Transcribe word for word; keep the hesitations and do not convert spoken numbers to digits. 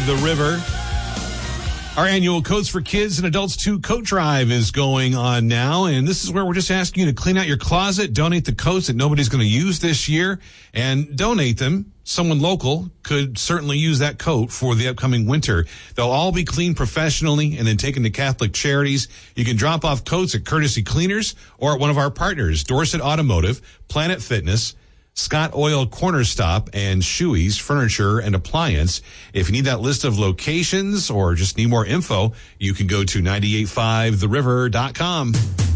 The River. Our annual Coats for Kids and Adults two coat drive is going on now, and this is where we're just asking you to clean out your closet, donate the coats that nobody's going to use this year, and donate them. Someone local could certainly use that coat for the upcoming winter. They'll all be cleaned professionally and then taken to Catholic charities. You can drop off coats at Courtesy Cleaners or at one of our partners, Dorset Automotive, Planet Fitness, Scott Oil Corner Stop, and Shoey's Furniture and Appliance. If you need that list of locations or just need more info, you can go to nine eight five the river dot com.